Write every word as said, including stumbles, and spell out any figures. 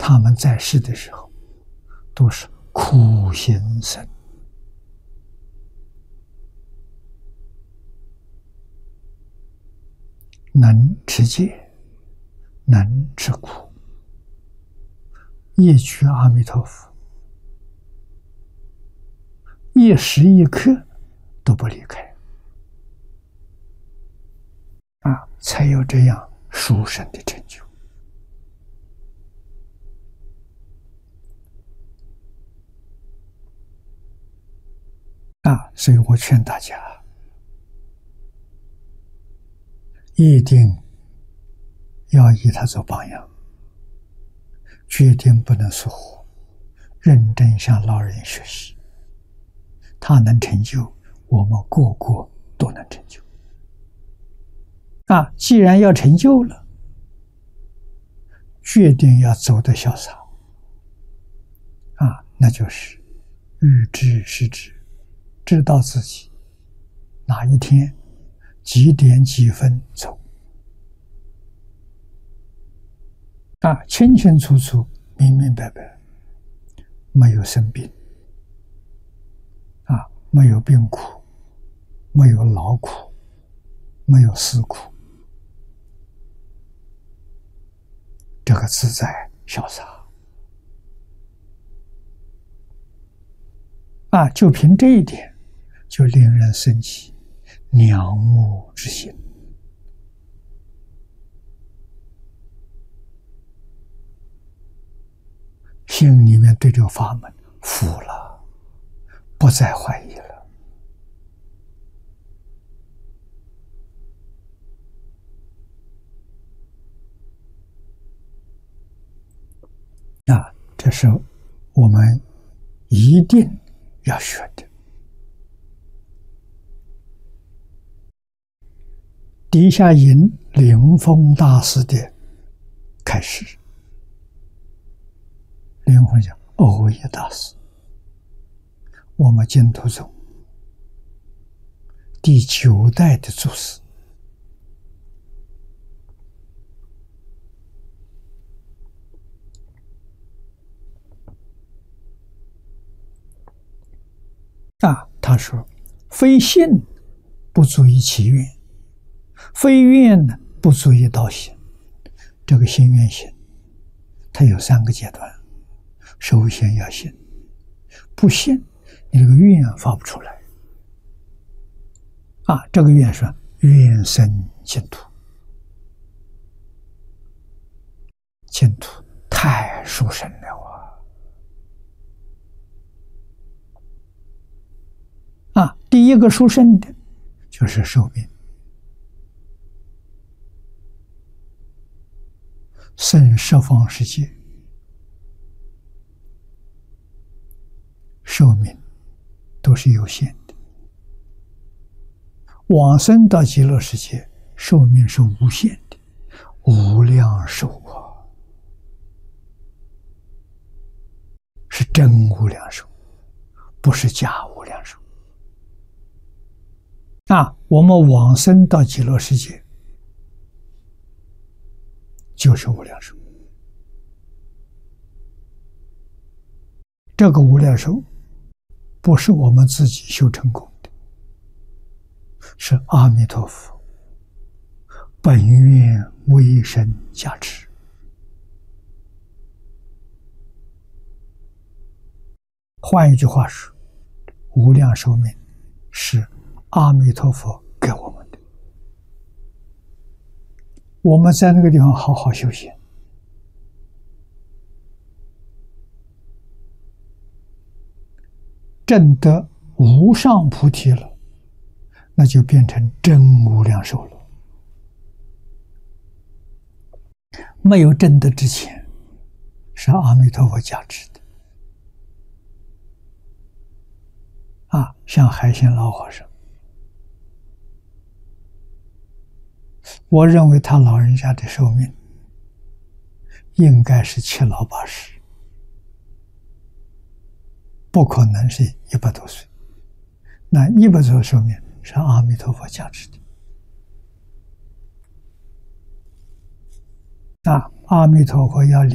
他们在世的时候都是苦行僧，能持戒，能吃苦，一句阿弥陀佛，一时一刻都不离开，啊，才有这样殊胜的成就。啊，所以我劝大家，一定要以他做榜样，决定不能疏忽，认真向老人学习。他能成就，我们个个都能成就。啊，既然要成就了，决定要走得潇洒。啊，那就是预知时至，知道自己哪一天几点几分走。啊，清清楚楚，明明白白，没有生病，啊，没有病苦，没有劳苦，没有思苦，这个自在潇洒。啊，就凭这一点，就令人生起仰慕之心。心里面对这个法门服了，不再怀疑了。啊，这是我们一定要学的。底下引灵峰大师的开始。灵峰讲欧耶大师，我们净土宗第九代的祖师。啊，他说：“非信不足以起愿，非愿呢不足以道行。”这个信愿行，它有三个阶段。首先要信，不信，你这个愿发不出来。啊，这个愿说愿生净土，净土太殊胜了啊！啊，第一个殊胜的就是寿命，生十方世界。寿命都是有限的，往生到极乐世界，寿命是无限的，无量寿啊，是真无量寿，不是假无量寿。啊，我们往生到极乐世界，就是无量寿。这个无量寿不是我们自己修成功的，是阿弥陀佛本愿威神加持。换一句话说，无量寿命是阿弥陀佛给我们的。我们在那个地方好好修行，证得无上菩提了，那就变成真无量寿了。没有证得之前，是阿弥陀佛加持的。啊，像海鲜老和尚，我认为他老人家的寿命应该是七老八十。不可能是一百多岁，那一百多寿命是阿弥陀佛加持的。啊，阿弥陀佛要